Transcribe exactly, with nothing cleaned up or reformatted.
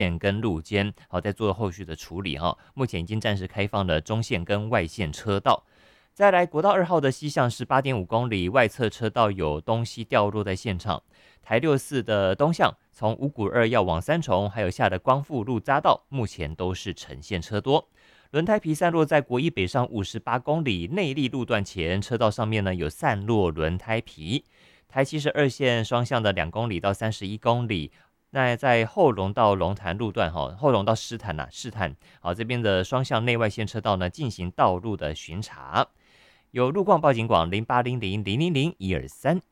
线跟路肩，好在做后续的处理哈。目前已经暂时开放了中线跟外线车道。再来，国道二号的西向是八点五公里，外侧车道有东西掉落在现场。台六四的东向，从五股二要往三重，还有下的光复路匝道，目前都是呈现车多。轮胎皮散落在国一北上五十八公里内力路段前，车道上面呢有散落轮胎皮。台七十二线双向的两公里到三十一公里。那在后龙到龙潭路段哈，后龙到狮潭呐、啊，狮潭好这边的双向内外线车道呢进行道路的巡查，有路况报警广零八零零零零零一二三。